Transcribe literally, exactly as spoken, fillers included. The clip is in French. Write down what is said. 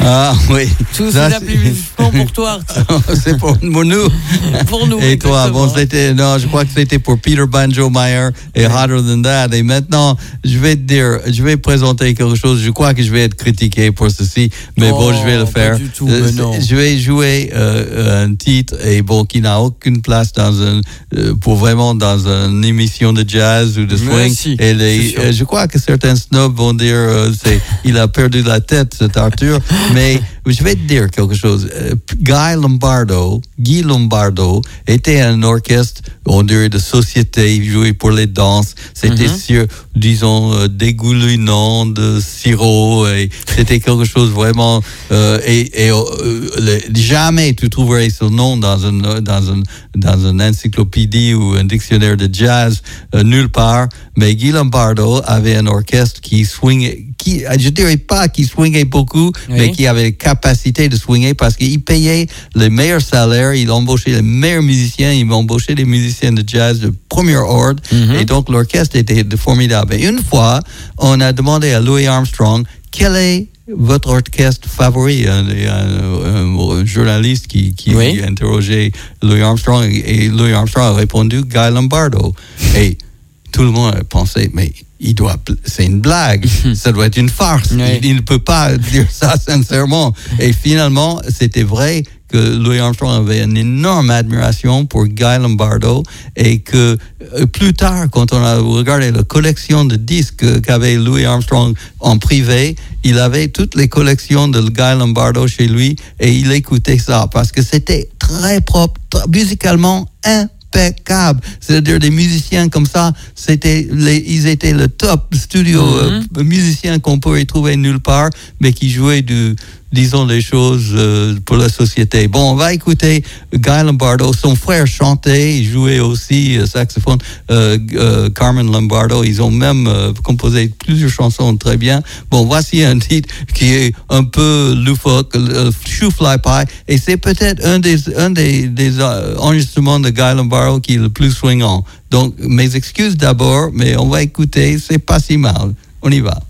Ah oui. Tous ces applaudissements pour toi. C'est pour, pour nous. Pour nous. Et toi, bon, c'était, non, je crois que c'était pour Peter Banjo-Meyer et ouais. Hotter Than That. Et maintenant, je vais te dire, je vais présenter quelque chose. Je crois que je vais être critiqué pour ceci, mais oh, bon, je vais le faire. Pas du tout, mais non. Je vais jouer euh, un titre et bon, qui n'a aucune place dans un, euh, pour vraiment dans une émission de jazz ou de swing. Si, et les, euh, je crois que certains snobs vont dire, euh, c'est, il a perdu la tête, cet Arthur. Mais je vais te dire quelque chose. Euh, Guy Lombardo, Guy Lombardo était un orchestre, on dirait de société, il jouait pour les danses. C'était mm-hmm. sur, disons, euh, dégoulinant de sirop. Et c'était quelque chose vraiment. Euh, et et euh, le, jamais tu trouverais son nom dans une dans une dans une encyclopédie ou un dictionnaire de jazz euh, nulle part. Mais Guy Lombardo avait un orchestre qui swingait. Qui, je dirais pas qu'il swingait beaucoup, oui. mais qui avait la capacité de swinger parce qu'il payait les meilleurs salaires, il embauchait les meilleurs musiciens, il embauchait des musiciens de jazz de premier ordre, mm-hmm. et donc l'orchestre était formidable. Et une fois, on a demandé à Louis Armstrong, quel est votre orchestre favori? Un, un, un, un journaliste qui, qui oui. interrogeait Louis Armstrong, et Louis Armstrong a répondu Guy Lombardo. Et tout le monde a pensé, mais il doit, c'est une blague, ça doit être une farce. Oui. Il, il ne peut pas dire ça sincèrement. Et finalement, c'était vrai que Louis Armstrong avait une énorme admiration pour Guy Lombardo et que euh, plus tard, quand on a regardé la collection de disques qu'avait Louis Armstrong en privé, il avait toutes les collections de Guy Lombardo chez lui et il écoutait ça parce que c'était très propre, très, musicalement impeccable. impeccable. C'est-à-dire des musiciens comme ça, c'était les, ils étaient le top studio mm-hmm. euh, musiciens qu'on pourrait trouver nulle part, mais qui jouaient du, disons des choses euh, pour la société. Bon, on va écouter Guy Lombardo. Son frère chantait, il jouait aussi euh, saxophone. Euh, euh, Carmen Lombardo, ils ont même euh, composé plusieurs chansons très bien. Bon, voici un titre qui est un peu loufoque, euh, Shoe Fly Pie, et c'est peut-être un des un des, des euh, enregistrements de Guy Lombardo qui est le plus swingant. Donc, mes excuses d'abord, mais on va écouter, c'est pas si mal. On y va.